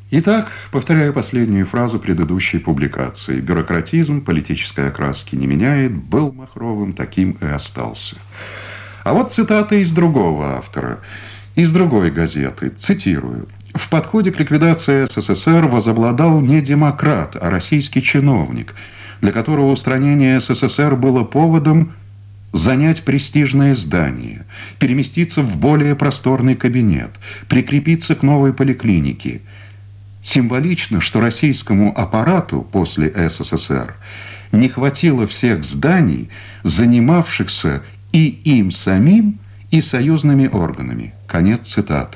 Итак, повторяю последнюю фразу предыдущей публикации. Бюрократизм политической окраски не меняет, был махровым, таким и остался. А вот цитата из другого автора, из другой газеты. Цитирую. «В подходе к ликвидации СССР возобладал не демократ, а российский чиновник, для которого устранение СССР было поводом занять престижное здание, переместиться в более просторный кабинет, прикрепиться к новой поликлинике. Символично, что российскому аппарату после СССР не хватило всех зданий, занимавшихся и им самим, и союзными органами». Конец цитаты.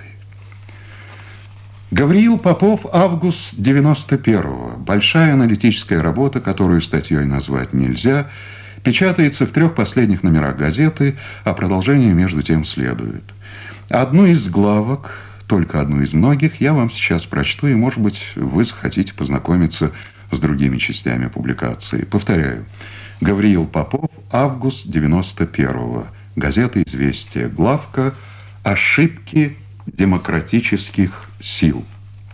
Гавриил Попов, август 91-го. Большая аналитическая работа, которую статьей назвать нельзя, печатается в 3 последних номерах газеты, а продолжение между тем следует. Одну из главок, только одну из многих, я вам сейчас прочту, и, может быть, вы захотите познакомиться с другими частями публикации. Повторяю. Гавриил Попов, август 91-го. Газета «Известия». Главка «Ошибки демократических сил».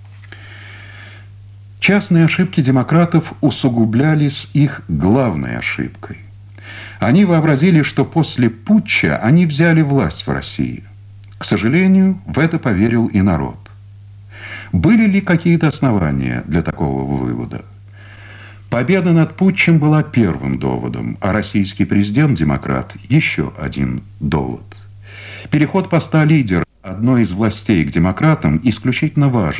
Частные ошибки демократов усугублялись их главной ошибкой. Они вообразили, что после путча они взяли власть в России. К сожалению, в это поверил и народ. Были ли какие-то основания для такого вывода? Победа над путчем была первым доводом, а российский президент-демократ – еще один довод. Переход поста лидера одной из властей к демократам исключительно важен.